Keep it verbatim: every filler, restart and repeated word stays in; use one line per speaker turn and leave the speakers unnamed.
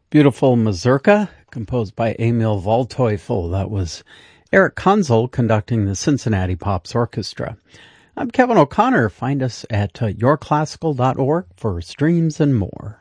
Beautiful Mazurka, composed by Emil Waldteufel. That was Eric Konzel conducting the Cincinnati Pops Orchestra. I'm Kevin O'Connor. Find us at uh, your classical dot org for streams and more.